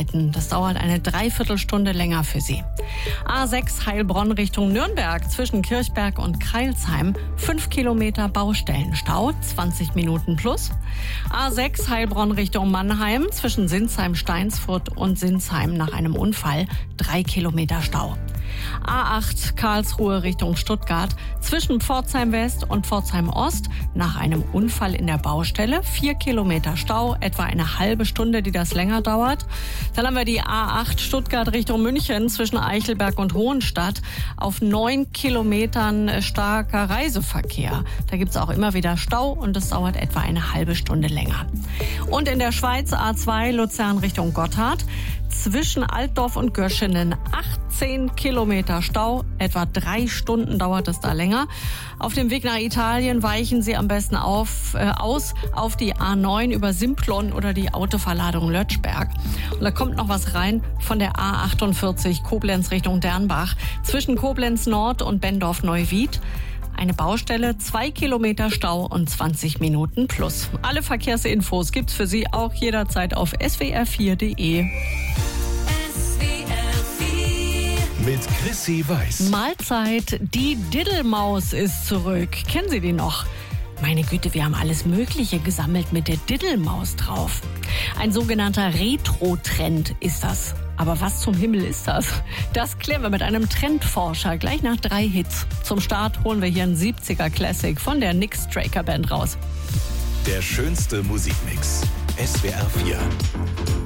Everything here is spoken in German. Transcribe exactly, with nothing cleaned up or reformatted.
Bauarbeiten. Das dauert eine Dreiviertelstunde länger für Sie. A sechs Heilbronn Richtung Nürnberg zwischen Kirchberg und Crailsheim. fünf Kilometer Baustellenstau, zwanzig Minuten plus. A sechs Heilbronn Richtung Mannheim zwischen Sinsheim-Steinsfurt und Sinsheim nach einem Unfall. drei Kilometer Stau. A acht Karlsruhe Richtung Stuttgart zwischen Pforzheim West und Pforzheim Ost nach einem Unfall in der Baustelle. vier Kilometer Stau, etwa eine halbe Stunde, die das länger dauert. Dann haben wir die A acht Stuttgart Richtung München zwischen Eichelberg und Hohenstadt. Auf neun Kilometern starker Reiseverkehr. Da gibt es auch immer wieder Stau und es dauert etwa eine halbe Stunde länger. Und in der Schweiz A zwei Luzern Richtung Gotthard. Zwischen Altdorf und Göschenen achtzehn Kilometer Stau, etwa drei Stunden dauert es da länger. Auf dem Weg nach Italien weichen Sie am besten auf, äh, aus auf die A neun über Simplon oder die Autoverladung Lötschberg. Und da kommt noch was rein von der A achtundvierzig Koblenz Richtung Dernbach zwischen Koblenz Nord und Bendorf-Neuwied. Eine Baustelle, zwei Kilometer Stau und zwanzig Minuten plus. Alle Verkehrsinfos gibt's für Sie auch jederzeit auf s w r vier punkt d e. Mit Chrissy Weiß. Mahlzeit, die Diddelmaus ist zurück. Kennen Sie die noch? Meine Güte, wir haben alles Mögliche gesammelt mit der Diddelmaus drauf. Ein sogenannter Retro-Trend ist das. Aber was zum Himmel ist das? Das klären wir mit einem Trendforscher gleich nach drei Hits. Zum Start holen wir hier einen siebziger Classic von der Nick Straker Band raus. Der schönste Musikmix. S W R vier.